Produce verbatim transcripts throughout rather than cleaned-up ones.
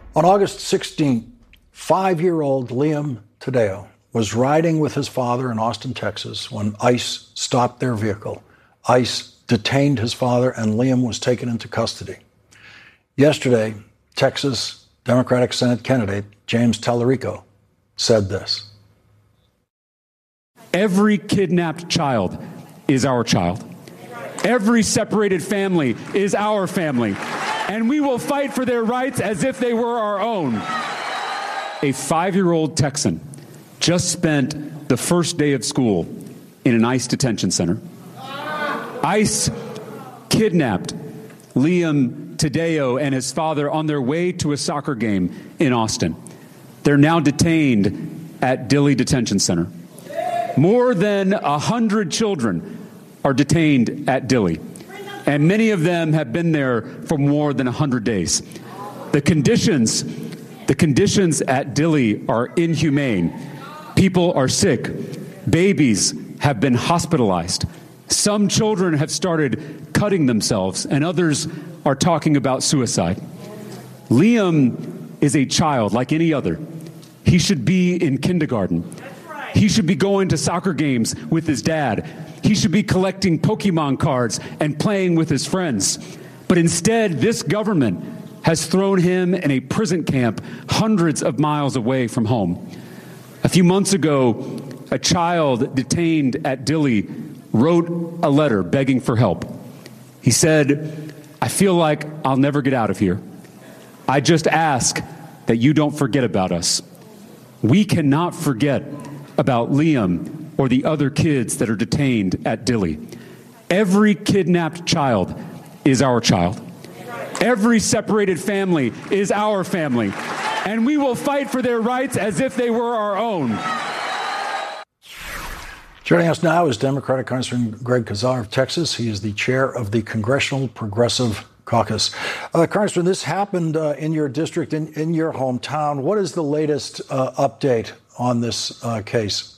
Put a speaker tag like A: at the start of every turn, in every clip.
A: On August sixteenth, five-year-old Liam Tadeo was riding with his father in Austin, Texas, when ICE stopped their vehicle. ICE detained his father, and Liam was taken into custody. Yesterday, Texas Democratic Senate candidate James Tallarico said this.
B: Every kidnapped child is our child. Every separated family is our family. And we will fight for their rights as if they were our own. A five-year-old Texan just spent the first day of school in an ICE detention center. ICE kidnapped Liam Tadeo and his father on their way to a soccer game in Austin. They're now detained at Dilley Detention Center. More than one hundred children are detained at Dilley, and many of them have been there for more than one hundred days. The conditions, the conditions at Dilley are inhumane. People are sick. Babies have been hospitalized. Some children have started cutting themselves, and others are talking about suicide. Liam is a child like any other. He should be in kindergarten. He should be going to soccer games with his dad. He should be collecting Pokemon cards and playing with his friends. But instead, this government has thrown him in a prison camp hundreds of miles away from home. A few months ago, a child detained at Dilley wrote a letter begging for help. He said, "I feel like I'll never get out of here. I just ask that you don't forget about us." We cannot forget about Liam or the other kids that are detained at Dilley. Every kidnapped child is our child. Every separated family is our family. And we will fight for their rights as if they were our own.
A: Joining us now is Democratic Congressman Greg Casar of Texas. He is the chair of the Congressional Progressive Caucus. Uh, Congressman, this happened uh, in your district, in, in your hometown. What is the latest uh, update on this uh, case?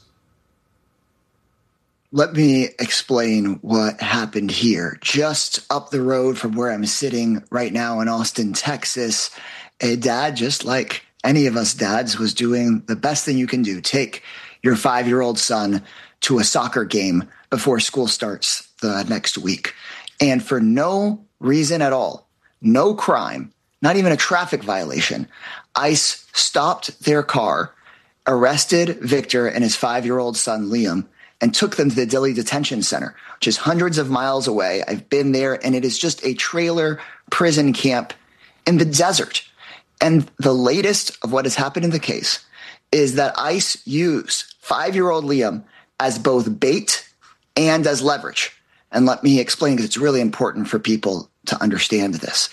C: Let me explain what happened here. Just up the road from where I'm sitting right now in Austin, Texas, a dad, just like any of us dads, was doing the best thing you can do. Take your five-year-old son to a soccer game before school starts the next week. And for no reason at all, no crime, not even a traffic violation, ICE stopped their car, arrested Victor and his five-year-old son, Liam, and took them to the Dilley Detention Center, which is hundreds of miles away. I've been there, and it is just a trailer prison camp in the desert. And the latest of what has happened in the case is that ICE used five-year-old Liam as both bait and as leverage. And let me explain, because it's really important for people to understand this.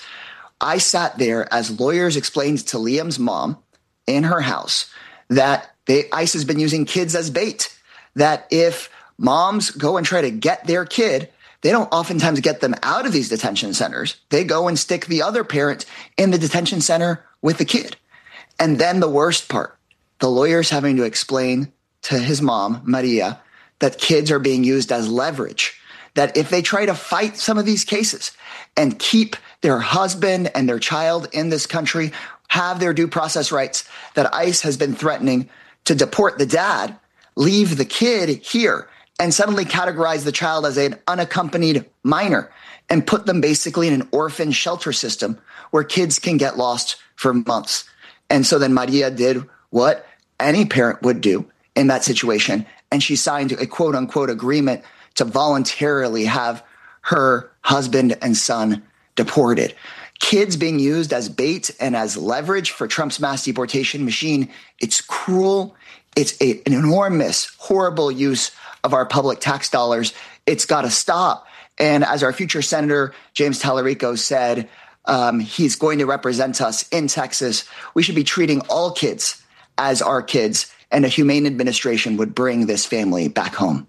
C: I sat there as lawyers explained to Liam's mom in her house that they, ICE has been using kids as bait, that if moms go and try to get their kid, they don't oftentimes get them out of these detention centers. They go and stick the other parent in the detention center with the kid. And then the worst part, the lawyer's having to explain to his mom, Maria, that kids are being used as leverage, that if they try to fight some of these cases and keep their husband and their child in this country, have their due process rights, that ICE has been threatening to deport the dad, leave the kid here, and suddenly categorize the child as an unaccompanied minor and put them basically in an orphan shelter system where kids can get lost for months. And so then Maria did what any parent would do in that situation, and she signed a quote-unquote agreement to voluntarily have her husband and son deported. Kids being used as bait and as leverage for Trump's mass deportation machine, it's cruel. It's a, an enormous, horrible use of our public tax dollars. It's got to stop. And as our future Senator James Tallarico said, um, he's going to represent us in Texas. We should be treating all kids as our kids, and a humane administration would bring this family back home.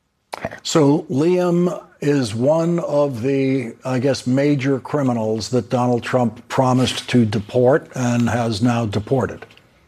A: So Liam is one of the, I guess, major criminals that Donald Trump promised to deport and has now deported.